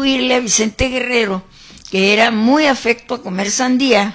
atribuirle a Vicente Guerrero, que era muy afecto a comer sandía,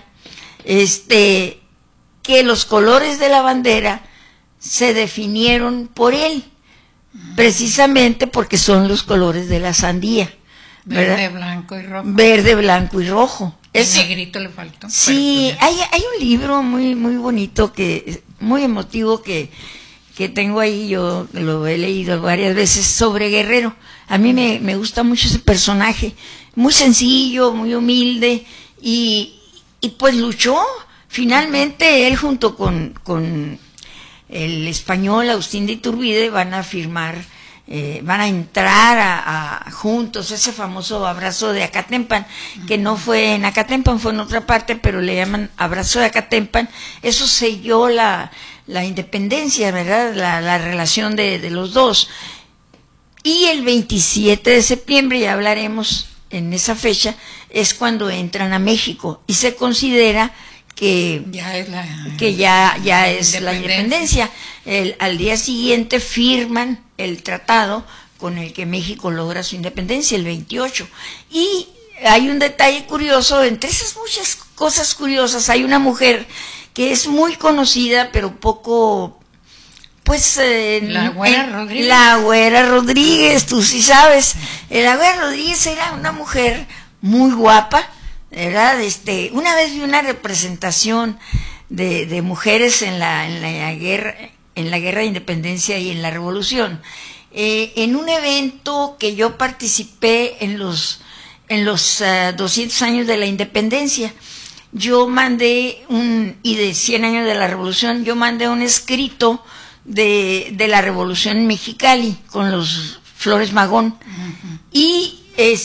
que los colores de la bandera se definieron por él, precisamente porque son los colores de la sandía. Verde, blanco y rojo. Verde, blanco y rojo. El negrito le faltó. Sí, hay un libro muy bonito, muy emotivo que tengo ahí, yo lo he leído varias veces, sobre Guerrero. A mí me gusta mucho ese personaje, muy sencillo, muy humilde, y pues luchó. Finalmente él junto con el español Agustín de Iturbide van a firmar, van a entrar juntos ese famoso abrazo de Acatempan, que no fue en Acatempan, fue en otra parte, pero le llaman abrazo de Acatempan. Eso selló la independencia, ¿verdad? La relación de los dos. Y el 27 de septiembre, ya hablaremos en esa fecha, es cuando entran a México y se considera que ya es la independencia. Al día siguiente firman el tratado con el que México logra su independencia, el 28. Y hay un detalle curioso, entre esas muchas cosas curiosas, hay una mujer que es muy conocida, pero poco, pues... la Güera Rodríguez. La Güera Rodríguez, tú sí sabes. La Güera Rodríguez era una mujer muy guapa, ¿verdad? Una vez vi una representación de mujeres en la guerra de independencia y en la revolución, en un evento que yo participé en los 200 años de la independencia. Yo mandé y de 100 años de la revolución, yo mandé un escrito de la revolución en Mexicali con los Flores Magón. Uh-huh. Y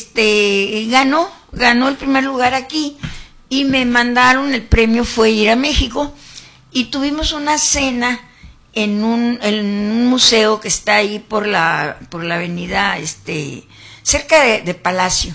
ganó el primer lugar aquí, y me mandaron, el premio fue ir a México, y tuvimos una cena en un museo que está ahí por la avenida, cerca de Palacio.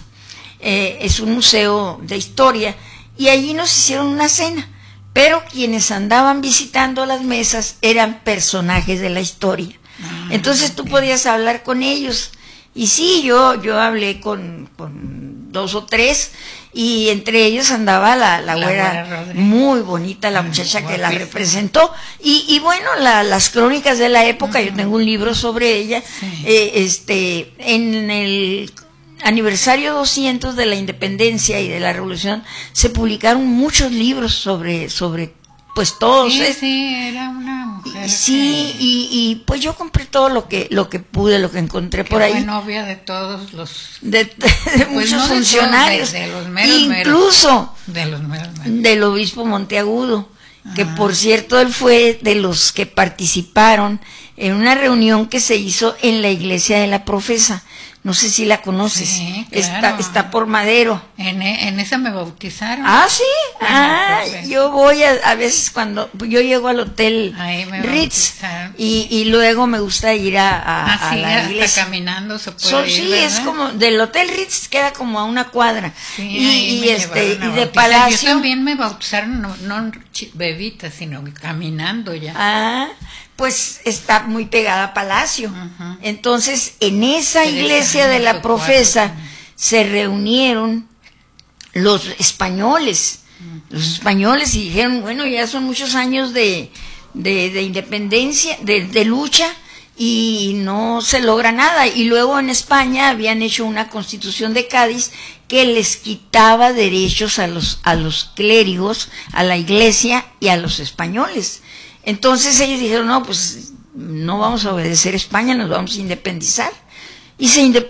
Es un museo de historia, y allí nos hicieron una cena, pero quienes andaban visitando las mesas eran personajes de la historia. Entonces tú podías hablar con ellos. Y sí, yo hablé con 2 o 3, y entre ellos andaba la Güera, muy bonita, la muchacha que la representó. Y bueno, las crónicas de la época, yo tengo un libro sobre ella. Sí. En el aniversario 200 de la independencia y de la revolución se publicaron muchos libros sobre pues todos. Sí, era una mujer. Sí, y pues yo compré todo lo que pude, lo que encontré por ahí. Fue novia de todos los... De pues muchos no funcionarios. De los meros, incluso de los meros. Del obispo Monteagudo, que por cierto él fue de los que participaron en una reunión que se hizo en la iglesia de la Profesa. No sé si la conoces. Sí, claro. Está por Madero. En esa me bautizaron. Ah, sí. Yo voy a veces cuando yo llego al hotel Ritz y luego me gusta ir a la iglesia. Hasta caminando se puede ir, sí, ¿verdad? es como del hotel Ritz queda como a una cuadra. Sí, y de Palacio. Palacio. Yo también me bautizaron, no bebita, sino caminando ya. Pues está muy pegada a Palacio. Uh-huh. Entonces, en esa iglesia de la Profesa se reunieron los españoles. Uh-huh. Los españoles, y dijeron, bueno, ya son muchos años de independencia, de lucha, y no se logra nada. Y luego en España habían hecho una Constitución de Cádiz que les quitaba derechos a los clérigos, a la iglesia y a los españoles. Entonces ellos dijeron, no, pues no vamos a obedecer a España, nos vamos a independizar. Y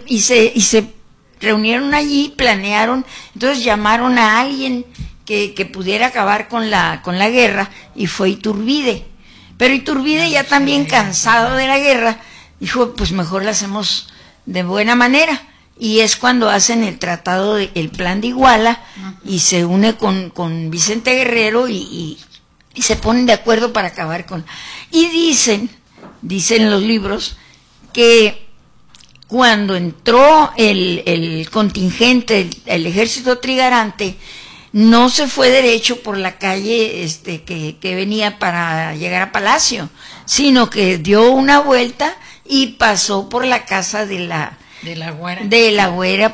se reunieron allí, planearon, entonces llamaron a alguien que pudiera acabar con la guerra, y fue Iturbide. Pero Iturbide, ya también cansado de la guerra, dijo, pues mejor la hacemos de buena manera. Y es cuando hacen el tratado, el Plan de Iguala, y se une con Vicente Guerrero y se ponen de acuerdo para acabar con... Y dicen los libros, que cuando entró el contingente, el ejército trigarante, no se fue derecho por la calle que venía para llegar a Palacio, sino que dio una vuelta y pasó por la casa de la Güera